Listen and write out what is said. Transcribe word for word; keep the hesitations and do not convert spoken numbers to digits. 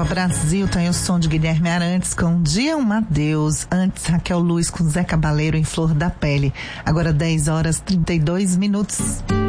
Nova Brasil, tem o som de Guilherme Arantes com Dia um Adeus. Antes, Raquel Luz com Zé Cabaleiro em Flor da Pele. Agora dez horas e trinta e dois minutos.